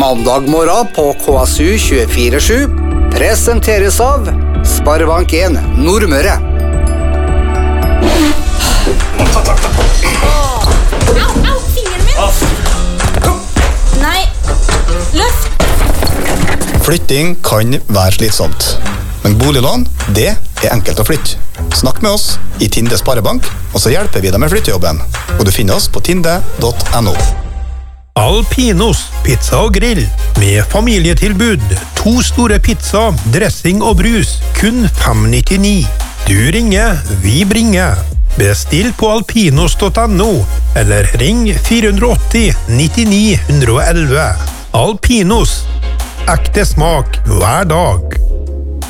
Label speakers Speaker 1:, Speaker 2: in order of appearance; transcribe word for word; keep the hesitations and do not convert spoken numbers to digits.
Speaker 1: Mandag morgen på K S U tjuefire sju presenteres av Sparebank en Nordmøre.
Speaker 2: Au, au, fingeren min! Nei, løft!
Speaker 3: Flytting kan være slitsomt, men boliglån, det er enkelt å flytte. Snakk med oss i Tinde Sparebank, og så hjelper vi deg med flyttejobben. Og du finner oss på tinde punktum no.
Speaker 4: Alpinos pizza og grill med familietilbud. To store pizza, dressing og brus, kun fem nittini. Du ringer, vi bringer. Bestill på alpinos punktum no eller ring fire åtti nittini ett ett ett. Alpinos. Ekte smak hver dag.